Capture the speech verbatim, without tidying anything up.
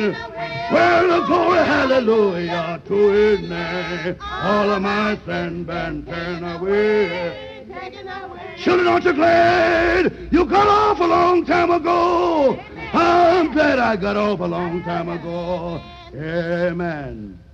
Amen. Well, glory, hallelujah to his name. All of my sin been taken away. Children, aren't you glad you got off a long time ago? I'm glad I got off a long time ago. Amen.